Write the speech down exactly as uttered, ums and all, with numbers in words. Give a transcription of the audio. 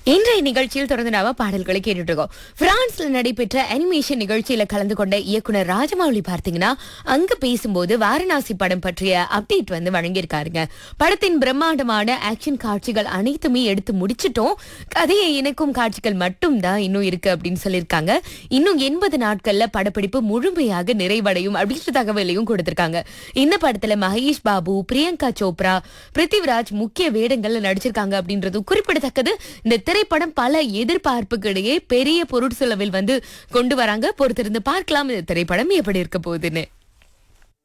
இன்றைய நிகழ்ச்சியில் தொடர்ந்து நாம பாடல்களை கேட்டுட்டு இருக்கோம். பிரான்ஸ்ல நடைபெற்ற அனிமேஷன் நிகழ்ச்சியில கலந்து கொண்ட இயக்குனர் ராஜமௌலி பார்த்தீங்கன்னா அங்க பேசும்போது வாரணாசி படம் பற்றிய அப்டேட் வந்து வழங்கியிருக்காருங்க. படத்தின் பிரம்மாண்டமான ஆக்ஷன் காட்சிகள் அனைத்துமே எடுத்து முடிச்சிட்டோம், கதையை இணைக்கும் காட்சிகள் மட்டும் தான் இன்னும் இருக்கு அப்படின்னு சொல்லியிருக்காங்க. இன்னும் எண்பது நாட்கள்ல படப்பிடிப்பு முழுமையாக நிறைவடையும் அப்படின்ற தகவலையும் கொடுத்திருக்காங்க. இந்த படத்துல மகேஷ் பாபு, பிரியங்கா சோப்ரா, பிருத்திவிராஜ் முக்கிய வேடங்கள்ல நடிச்சிருக்காங்க அப்படின்றது குறிப்பிடத்தக்கது. இந்த திரைப்படம் பல எதிர்பார்ப்புக்கு இடையே பெரிய பொருட்செலவில் வந்து கொண்டு வராங்க. பொறுத்திருந்து பார்க்கலாம் இந்த திரைப்படம் எப்படி இருக்க போகுதுன்னு.